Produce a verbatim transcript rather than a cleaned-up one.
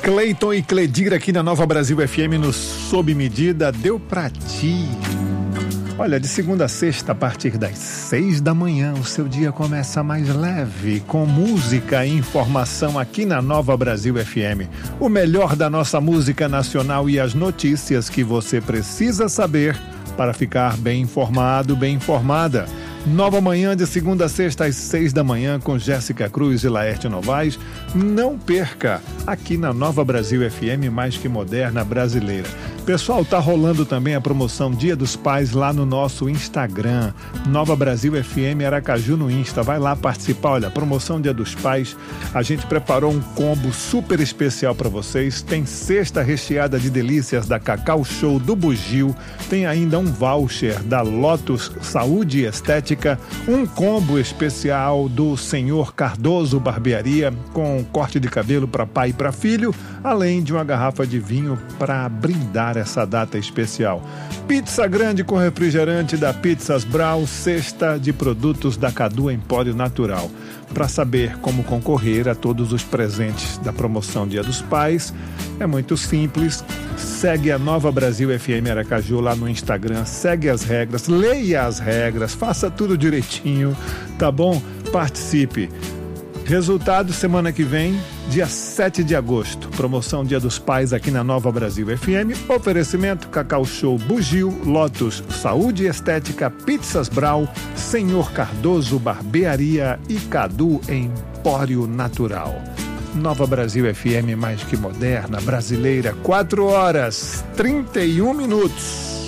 Cleiton e Cledir aqui na Nova Brasil F M no Sob Medida, deu pra ti. Olha, de segunda a sexta, a partir das seis da manhã, o seu dia começa mais leve, com música e informação aqui na Nova Brasil F M. O melhor da nossa música nacional e as notícias que você precisa saber para ficar bem informado, bem informada. Nova Manhã, de segunda a sexta, às seis da manhã, com Jéssica Cruz e Laerte Novaes. Não perca, aqui na Nova Brasil F M, mais que moderna brasileira. Pessoal, tá rolando também a promoção Dia dos Pais lá no nosso Instagram, Nova Brasil F M Aracaju no Insta. Vai lá participar. Olha, promoção Dia dos Pais. A gente preparou um combo super especial para vocês. Tem cesta recheada de delícias da Cacau Show do Bugio. Tem ainda um voucher da Lotus Saúde e Estética. Um combo especial do Senhor Cardoso Barbearia, com corte de cabelo para pai e para filho, além de uma garrafa de vinho para brindar essa data especial. Pizza grande com refrigerante da Pizzas Brau, cesta de produtos da Cadu Empório Natural. Para saber como concorrer a todos os presentes da promoção Dia dos Pais, é muito simples. Segue a Nova Brasil F M Aracaju lá no Instagram, segue as regras, leia as regras, faça tudo direitinho, tá bom? Participe. Resultado semana que vem, dia sete de agosto, promoção Dia dos Pais aqui na Nova Brasil F M, oferecimento Cacau Show Bugio, Lotus Saúde e Estética, Pizzas Brau, Senhor Cardoso Barbearia e Cadu Empório Natural. Nova Brasil F M, mais que moderna, brasileira, quatro horas, trinta e um minutos.